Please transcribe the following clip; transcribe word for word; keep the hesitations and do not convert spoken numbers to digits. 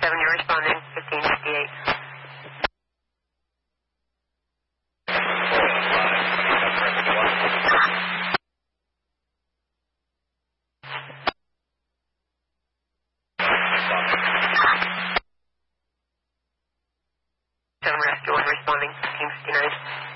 seven, you're responding, fifteen fifty-eight. seven, rescue one, responding, fifteen fifty-nine.